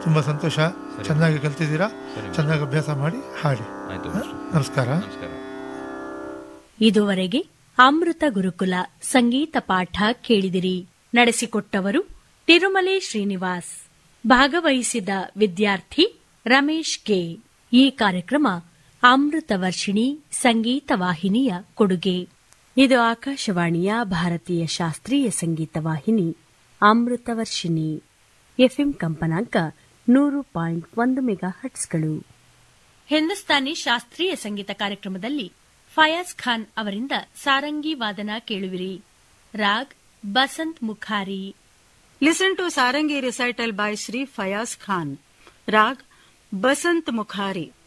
ತುಂಬಾ ಸಂತೋಷ. ಚೆನ್ನಾಗಿ ಕಲ್ತಿದ್ದೀರಾ, ಚೆನ್ನಾಗಿ ಅಭ್ಯಾಸ ಮಾಡಿ ಹಾಡಿ. ನಮಸ್ಕಾರ. ಇದುವರೆಗೆ ಅಮೃತ ಗುರುಕುಲ ಸಂಗೀತ ಪಾಠ ಕೇಳಿದಿರಿ. ನಡೆಸಿಕೊಟ್ಟವರು ತಿರುಮಲೆ ಶ್ರೀನಿವಾಸ್. ಭಾಗವಹಿಸಿದ ವಿದ್ಯಾರ್ಥಿ ರಮೇಶ್ ಕೆ. ಈ ಕಾರ್ಯಕ್ರಮ ಅಮೃತ ವರ್ಷಿಣಿ ಸಂಗೀತ ವಾಹಿನಿಯ ಕೊಡುಗೆ. ಇದು ಆಕಾಶವಾಣಿಯ ಭಾರತೀಯ ಶಾಸ್ತ್ರೀಯ ಸಂಗೀತ ವಾಹಿನಿ ಅಮೃತ ವರ್ಷಿಣಿ. ಎಫ್ಎಂ ಕಂಪನಾಂಕ 100.1 ಮೆಗಾಹರ್ಟ್ಸ್ಗಳು. ಹಿಂದೂಸ್ತಾನಿ ಶಾಸ್ತ್ರೀಯ ಸಂಗೀತ ಕಾರ್ಯಕ್ರಮದಲ್ಲಿ ಫಯಾಜ್ ಖಾನ್ ಅವರಿಂದ ಸಾರಂಗಿ ವಾದನ ಕೇಳುವಿರಿ. Raag Basant ಮುಖಾರಿ. Listen to Sarangi recital by Sri Fayaz Khan. Rag Basant Mukhari.